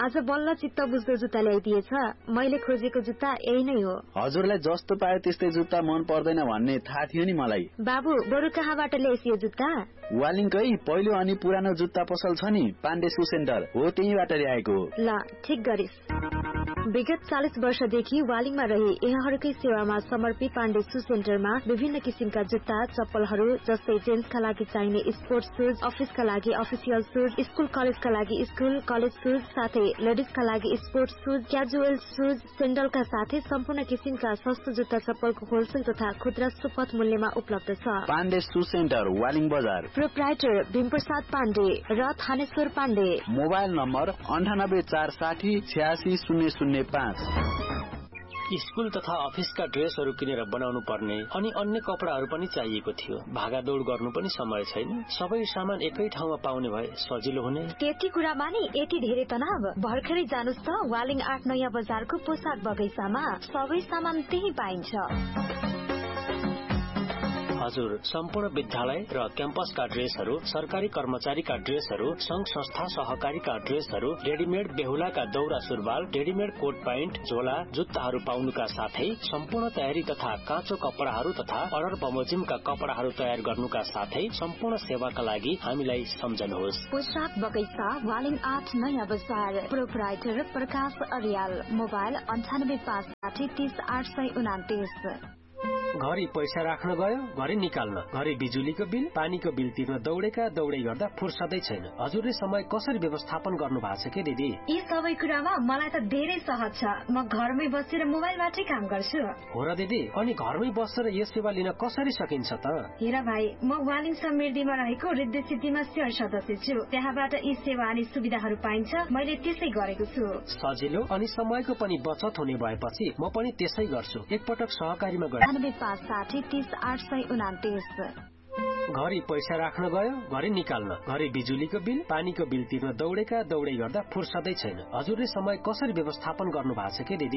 आज बल्ल चित्त बुझ्दो जुत्ता ल्याइदिएछ। मैले खोजेको जुत्ता यही नै हो। हजुरलाई जस्तो पाए त्यस्तै जुत्ता मन पर्दैन भन्ने थाहा थियो नि मलाई। बाबु बरु कहाँबाट ल्याइस यो जुत्ता? वालिङकै पहिलो अनि पुरानो जुत्ता पसल छ नि, पाण्डे शू सेन्टर हो, त्यहीबाट ल्याएको। ल ठीक गरिस्। विगत 40 वर्षदेखि वालिङमा रही यहाँहरूकै सेवामा समर्पित पाण्डे शू सेन्टरमा विभिन्न किसिमका जुत्ता चप्पलहरू जस्तै जेन्ट्सका लागि चाहिने स्पोर्ट्स शूज, अफिसका लागि अफिसियल शूज, स्कूल कलेजका लागि स्कूल कलेज शूज, साथै लेडिजका लागि स्पोर्ट्स शूज, क्याजुअल शूज, सेन्डलका साथै सम्पूर्ण किसिमका सस्तो जुत्ता चप्पलको होलसेल तथा खुद्रा सुपथ मूल्यमा उपलब्ध छ। पाण्डे शू सेन्टर वालिङ बजार। प्रोप्राइटर भीमप्रसाद पाण्डे र Thaneshwar Pandey. Mobile number 98466005। School तथा अफिसका ड्रेसहरू किनेर बनाउनु पर्ने अनि अन्य कपडाहरू पनि चाहिएको थियो। भागादौड़ गर्नु पनि समय छैन। सबै सामान एकै ठाउँमा पाउने भए सजिलो हुने। त्यति कुरामा नि यति धेरै तनाव? भर्खरै जानुस् त वालिङ 8 नयाँ बजारको पोसाक बगैँचामा। सबै सामान त्यही पाइन्छ। हजुर, सम्पूर्ण विद्यालय र क्याम्पसका ड्रेसहरू, सरकारी कर्मचारीका ड्रेसहरू, संघ संस्था सहकारीका ड्रेसहरू, रेडीमेड बेहुलाका दौरा सुरुवाल, रेडीमेड कोट प्यान्ट, झोला, जुत्ताहरू पाउनुका साथै सम्पूर्ण तयारी तथा काँचो कपडाहरू तथा अर्डर बमोजिमका कपडाहरू तयार गर्नुका साथै सम्पूर्ण सेवाका लागि हामीलाई सम्झनुहोस्। पोसाक बगैँचा वालिङ 8 नयाँ बजार। प्रोप्राइटर प्रकाश अर्याल। मोबाइल 9856300829। घरि पैसा राख्न गयो, घरि निकाल्न, घरि बिजुलीको बिल, पानीको बिल तिर्न दौड़ेका दौड़ै गर्दा फुर्सदै छैन। हजुरले समय कसरी व्यवस्थापन गर्नु भएको छ के दिदी? यी सबै कुरामा मलाई त धेरै सहज छ। म घरमै बसेर मोबाइलबाटै काम गर्छु। हो र दिदी, अनि घरमै बसेर यो सेवा लिन कसरी सकिन्छ त? हेर भाइ, म वालिङ समृद्धिमा रहेको रिद्धि सिद्धिमा शेयर सदस्य छु। त्यहाँबाट यी सेवा अनि सुविधाहरू पाइन्छ। मैले त्यसै गरेको छु। सजिलो अनि समयको पनि बचत हुने भएपछि म पनि त्यसै गर्छु। एकपटक सहकारीमा गए 9856300829। घरि पैसा राख्न गयो, घरि निकाल्न, घरि बिजुलीको बिल, पानीको बिल तिर्न दौड़ेका दौड़ै गर्दा फुर्सदै छैन। हजुरले समय कसरी व्यवस्थापन गर्नु भएको छ के दिदी?